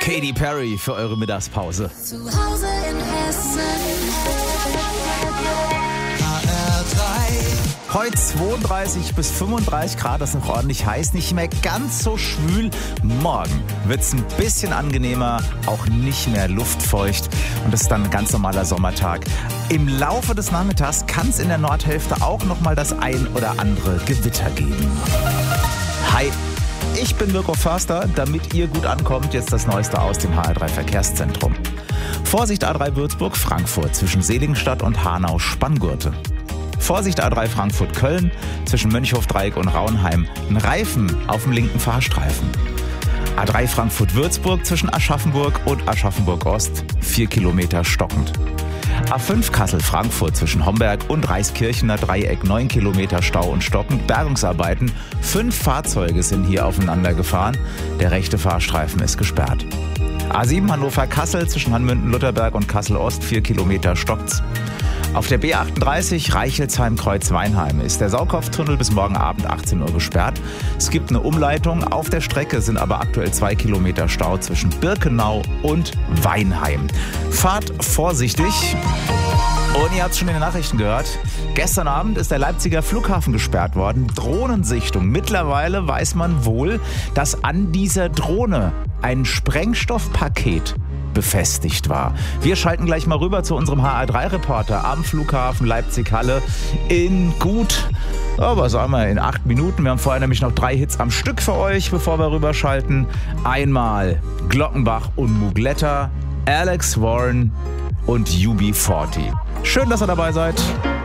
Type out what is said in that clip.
Katy Perry für eure Mittagspause. Zu Hause in Hessen. Heute 32 bis 35 Grad, das ist noch ordentlich heiß, nicht mehr ganz so schwül. Morgen wird es ein bisschen angenehmer, auch nicht mehr luftfeucht und es ist dann ein ganz normaler Sommertag. Im Laufe des Nachmittags kann es in der Nordhälfte auch nochmal das ein oder andere Gewitter geben. Hi, ich bin Mirko Förster, damit ihr gut ankommt, jetzt das Neueste aus dem HR3 Verkehrszentrum. Vorsicht A3 Würzburg-Frankfurt zwischen Seligenstadt und Hanau-Spanngurte. Vorsicht A3 Frankfurt-Köln zwischen Mönchhof-Dreieck und Rauenheim. Ein Reifen auf dem linken Fahrstreifen. A3 Frankfurt-Würzburg zwischen Aschaffenburg und Aschaffenburg-Ost. 4 Kilometer stockend. A5 Kassel-Frankfurt zwischen Homberg und Reiskirchener Dreieck. 9 Kilometer Stau und stockend. Bergungsarbeiten. 5 Fahrzeuge sind hier aufeinander gefahren. Der rechte Fahrstreifen ist gesperrt. A7 Hannover-Kassel zwischen Hanmünden-Lutherberg und Kassel-Ost. 4 Kilometer stockt's. Auf der B38 Reichelsheim-Kreuz-Weinheim ist der Saukopftunnel bis morgen Abend 18 Uhr gesperrt. Es gibt eine Umleitung. Auf der Strecke sind aber aktuell 2 Kilometer Stau zwischen Birkenau und Weinheim. Fahrt vorsichtig. Und ihr habt es schon in den Nachrichten gehört. Gestern Abend ist der Leipziger Flughafen gesperrt worden. Drohnensichtung. Mittlerweile weiß man wohl, dass an dieser Drohne ein Sprengstoffpaket befestigt war. Wir schalten gleich mal rüber zu unserem HR3-Reporter am Flughafen Leipzig-Halle in gut, aber sagen wir in 8 Minuten. Wir haben vorher nämlich noch 3 Hits am Stück für euch, bevor wir rüberschalten. Einmal Glockenbach und Mugletta, Alex Warren und UB40. Schön, dass ihr dabei seid.